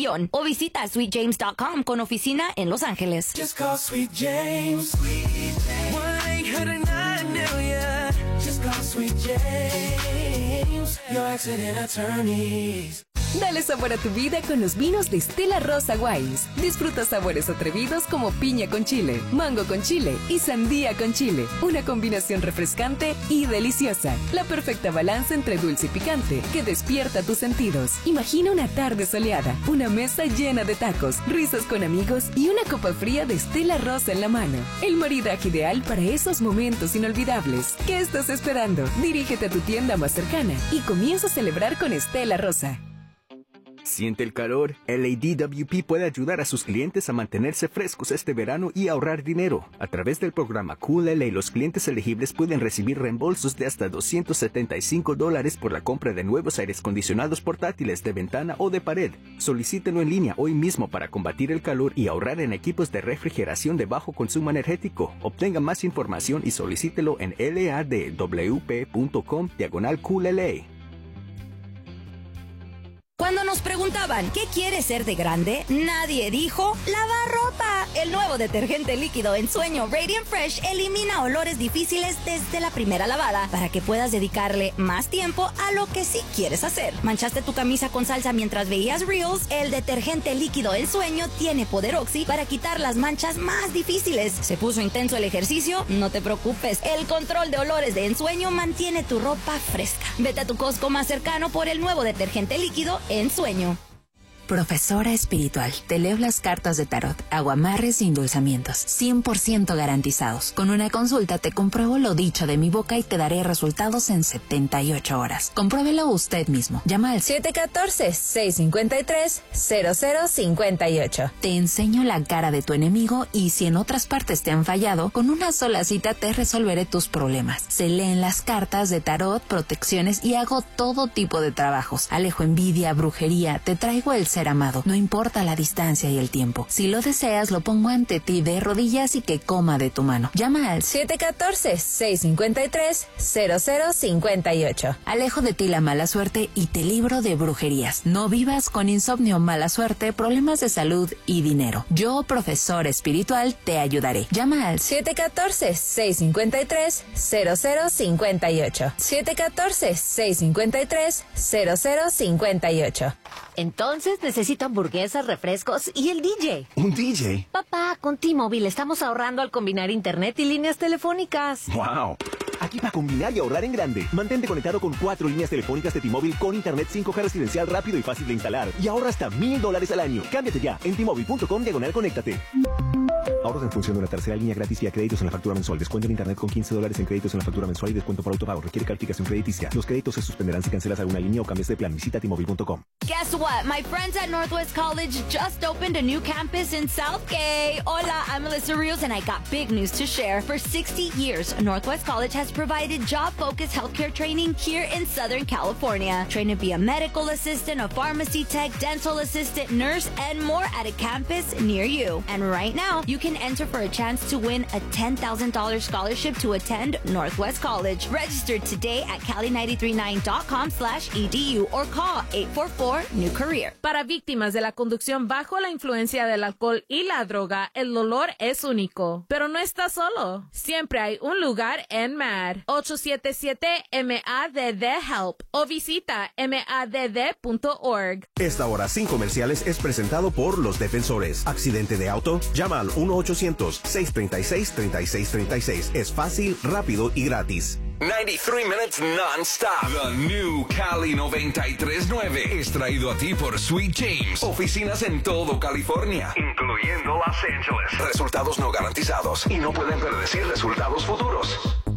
millón. O visita sweetjames.com con oficina en Los Ángeles. Just call Sweet James. 1-800-9-million. Just call Sweet James. Your accident attorneys. Dale sabor a tu vida con los vinos de Stella Rosa Wines. Disfruta sabores atrevidos como piña con chile, mango con chile y sandía con chile. Una combinación refrescante y deliciosa. La perfecta balanza entre dulce y picante que despierta tus sentidos. Imagina una tarde soleada, una mesa llena de tacos, risas con amigos y una copa fría de Stella Rosa en la mano. El maridaje ideal para esos momentos inolvidables. ¿Qué estás esperando? Dirígete a tu tienda más cercana y comienza a celebrar con Stella Rosa. ¿Siente el calor? LADWP puede ayudar a sus clientes a mantenerse frescos este verano y ahorrar dinero. A través del programa Cool LA, los clientes elegibles pueden recibir reembolsos de hasta $275 por la compra de nuevos aires acondicionados portátiles de ventana o de pared. Solicítelo en línea hoy mismo para combatir el calor y ahorrar en equipos de refrigeración de bajo consumo energético. Obtenga más información y solicítelo en ladwp.com/CoolLA. Cuando nos preguntaban ¿qué quieres ser de grande?, nadie dijo lavar ropa. El nuevo detergente líquido en sueño Radiant Fresh elimina olores difíciles desde la primera lavada para que puedas dedicarle más tiempo a lo que sí quieres hacer. ¿Manchaste tu camisa con salsa mientras veías Reels? El detergente líquido en sueño tiene poder Oxy para quitar las manchas más difíciles. ¿Se puso intenso el ejercicio? No te preocupes. El control de olores de ensueño mantiene tu ropa fresca. Vete a tu Costco más cercano por el nuevo detergente líquido en sueño. Profesora espiritual, te leo las cartas de tarot, aguamarres y endulzamientos, 100% garantizados. Con una consulta te compruebo lo dicho de mi boca y te daré resultados en 78 horas. Compruébelo usted mismo. Llama al 714-653-0058. Te enseño la cara de tu enemigo y si en otras partes te han fallado, con una sola cita te resolveré tus problemas. Se leen las cartas de tarot, protecciones y hago todo tipo de trabajos. Alejo envidia, brujería, te traigo el ser amado, no importa la distancia y el tiempo. Si lo deseas, lo pongo ante ti de rodillas y que coma de tu mano. Llama al 714-653-0058. Alejo de ti la mala suerte y te libro de brujerías. No vivas con insomnio, mala suerte, problemas de salud y dinero. Yo, profesor espiritual, te ayudaré. Llama al 714-653-0058. 714-653-0058. Entonces necesito hamburguesas, refrescos y el DJ. ¿Un DJ? Papá, con T-Mobile estamos ahorrando al combinar internet y líneas telefónicas. ¡Wow! Aquí para combinar y ahorrar en grande. Mantente conectado con 4 líneas telefónicas de T-Mobile con internet 5G residencial rápido y fácil de instalar. Y ahorra hasta $1,000 al año. Cámbiate ya en T-Mobile.com/conéctate. Ahorros en función de una tercera línea gratis y a créditos en la factura mensual. Descuento en internet con $15 en créditos en la factura mensual y descuento por autopago. Requiere calificación crediticia. Los créditos se suspenderán si cancelas alguna línea o cambias de plan. Visita T-Mobile.com. Guess what? My friends at Northwest College just opened a new campus in Southgate. Hola, I'm Melissa Rios and I got big news to share. For 60 years, Northwest College has provided job-focused healthcare training here in Southern California. Train to be a medical assistant, a pharmacy tech, dental assistant, nurse, and more at a campus near you. And right now, you can enter for a chance to win a $10,000 scholarship to attend Northwest College. Register today at cali939.com/edu or call 844-NEW-CAREER. Para víctimas de la conducción bajo la influencia del alcohol y la droga, el dolor es único. Pero no estás solo. Siempre hay un lugar en MADD. 877-MADD-HELP o visita madd.org. Esta hora sin comerciales es presentado por Los Defensores. ¿Accidente de auto? Llama al 1-800-636-3636. Es fácil, rápido y gratis. 93 minutes non-stop. The new Cali 93.9 es traído a ti por Sweet James. Oficinas en todo California, incluyendo Los Ángeles. Resultados no garantizados y no pueden predecir resultados futuros.